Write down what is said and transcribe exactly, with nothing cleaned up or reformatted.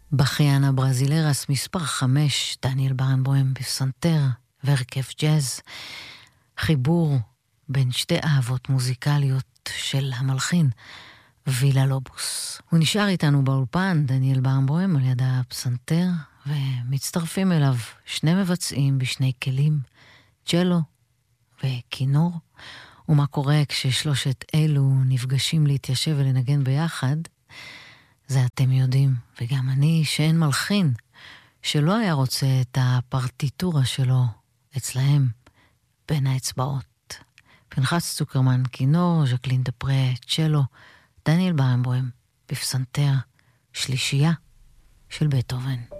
בכיין הברזילרס מספר חמש, דניאל ברנבוים בפסנתר והרכב ג'אז, חיבור בין שתי אהבות מוזיקליות של המלחין וילה לובוס. הוא נשאר איתנו באולפן, דניאל ברנבוים על יד הפסנתר, ומצטרפים אליו שני מבצעים בשני כלים, צ'לו וכינור. ומה קורה כששלושת אלו נפגשים להתיישב ולנגן ביחד, זה אתם יודעים, וגם אני, שאין מלחין שלא היה רוצה את הפרטיטורה שלו אצלהם בין האצבעות. פנחס צוקרמן כינור, ז'קלין דפרה צ'לו, דניאל ברנבוים בפסנתר, שלישייה של בטהובן.